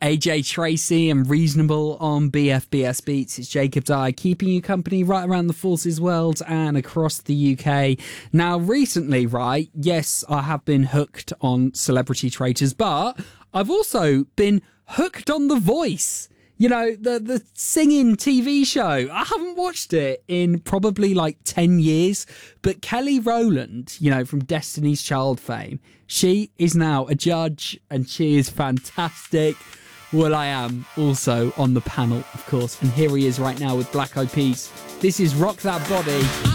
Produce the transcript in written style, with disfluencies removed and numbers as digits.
AJ Tracy and Reasonable on BFBS Beats. It's Jacob Dye keeping you company right around the Forces world and across the UK. Now, recently, right, yes, I have been hooked on Celebrity Traitors, but I've also been hooked on The Voice. You know, the singing TV show. I haven't watched it in probably like 10 years, but Kelly Rowland, you know, from Destiny's Child fame, she is now a judge and she is fantastic. Well, I am also on the panel, of course, and here he is right now with Black Eyed Peas. This is Rock That Body.